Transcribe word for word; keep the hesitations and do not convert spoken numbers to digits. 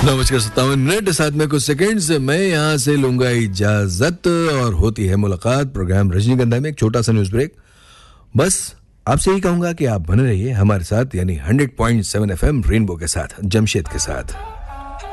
नौ बजकर सत्तावन मिनट साथ में कुछ सेकंड से मैं यहाँ से लूंगा इजाजत और होती है मुलाकात प्रोग्राम रजनीगंधा में। एक छोटा सा न्यूज ब्रेक। बस आपसे यही कहूंगा कि आप बने रहिए हमारे साथ, यानी hundred point seven F M rainbow के साथ, जमशेद के साथ।